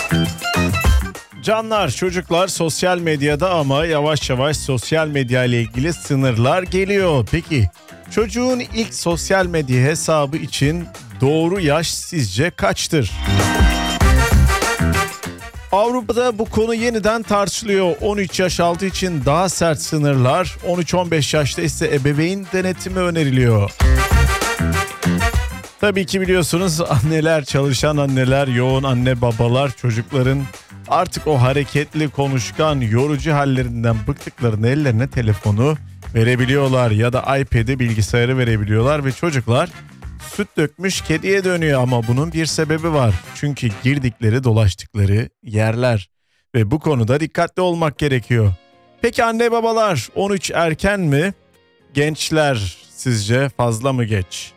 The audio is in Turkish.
Canlar, çocuklar sosyal medyada ama yavaş yavaş sosyal medya ile ilgili sınırlar geliyor. Peki çocuğun ilk sosyal medya hesabı için doğru yaş sizce kaçtır? Avrupa'da bu konu yeniden tartışılıyor. 13 yaş altı için daha sert sınırlar, 13-15 yaşta ise ebeveyn denetimi öneriliyor. Tabii ki biliyorsunuz anneler, çalışan anneler, yoğun anne babalar çocukların artık o hareketli, konuşkan, yorucu hallerinden bıktıklarında ellerine telefonu verebiliyorlar ya da iPad'i, bilgisayarı verebiliyorlar ve çocuklar süt dökmüş kediye dönüyor ama bunun bir sebebi var. Çünkü girdikleri, dolaştıkları yerler ve bu konuda dikkatli olmak gerekiyor. Peki anne babalar 13 erken mi? Gençler sizce fazla mı geç?